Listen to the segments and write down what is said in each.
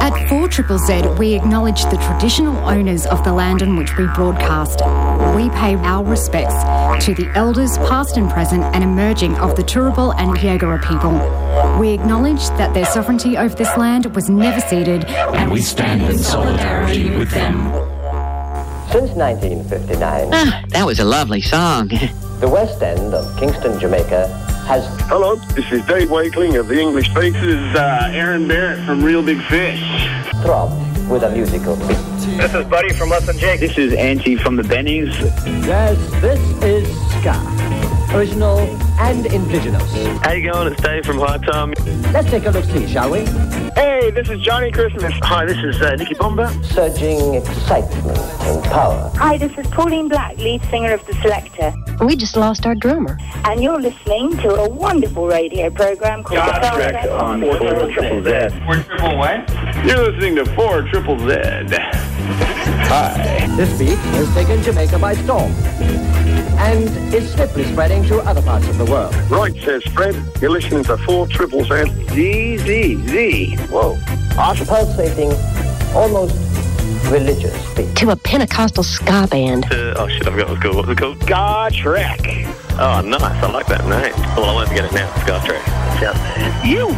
At 4ZZZ, we acknowledge the traditional owners of the land on which we broadcast. We pay our respects to the elders past and present and emerging of the Turrbal and Yagara people. We acknowledge that their sovereignty over this land was never ceded, and we stand in solidarity with them. Since 1959... that was a lovely song. The West End of Kingston, Jamaica has... Hello, this is Dave Wakeling of the English Beat. This is Aaron Barrett from Real Big Fish. Throbbed with a musical beat. This is Buddy from Less Than Jake. This is Angie from the Bennies. Yes, this is ska. Original and indigenous. How you going? It's Dave from High Time. Let's take a look-see, shall we? Hey, this is Johnny Christmas. Hi, this is Nicky Bomber. Surging excitement and power. Hi, this is Pauline Black, lead singer of The Selector. We just lost our drummer. And you're listening to a wonderful radio program called Star Trek on 4ZZZ. 4ZZZ what? You're listening to 4ZZZ. Hi. This beat has taken Jamaica by storm and is swiftly spreading to other parts of the world. Right, says Fred. You're listening to 4ZZZ. Z. Whoa. Awesome. Pulsating, almost religious beat. To a Pentecostal ska band. Oh shit, I forgot what it's called. What's it called? Star Trek. Oh, nice. I like that name. Well, I won't forget it now. Star Trek. Shout you!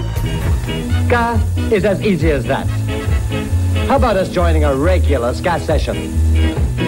Ska is as easy as that. How about us joining a regular ska session?